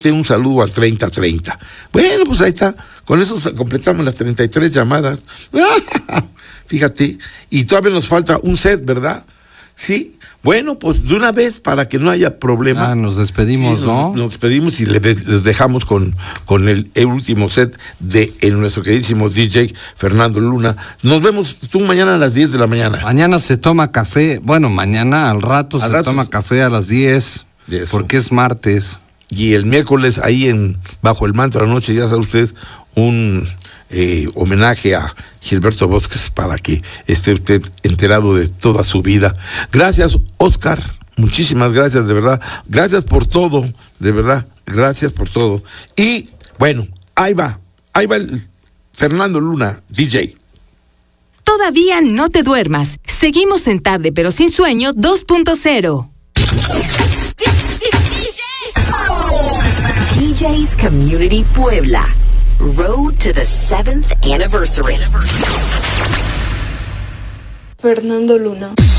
un saludo al 3030. Bueno, pues ahí está. Con eso completamos las 33 llamadas. Fíjate. Y todavía nos falta un set, ¿verdad? Sí. Bueno, pues de una vez, para que no haya problema. Nos despedimos, sí, ¿no? Nos despedimos y les dejamos con el último set de nuestro queridísimo DJ Fernando Luna. Nos vemos tú mañana a las 10 de la mañana. Mañana se toma café. Bueno, mañana al rato se toma café a las 10. Porque es martes. Y el miércoles ahí bajo el manto de la noche, ya saben ustedes, un homenaje a Gilberto Bosques para que esté usted enterado de toda su vida. Gracias, Oscar, muchísimas gracias, de verdad. Gracias por todo, de verdad, gracias por todo. Y bueno, ahí va el Fernando Luna, DJ. Todavía no te duermas. Seguimos en Tarde pero sin sueño 2.0. DJ's Community Puebla. Road to the 7th anniversary. Fernando Luna.